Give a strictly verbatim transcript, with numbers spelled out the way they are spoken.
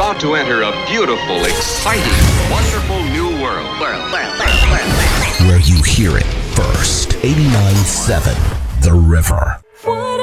about to enter a beautiful, exciting, wonderful new world. World, world, world, world, world. Where you hear it first. eighty-nine point seven The River.